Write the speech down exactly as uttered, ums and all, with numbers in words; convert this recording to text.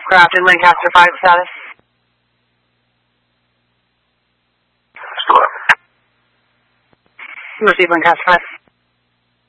Grafton, Lancaster five status. Still up. Receive Lancaster five.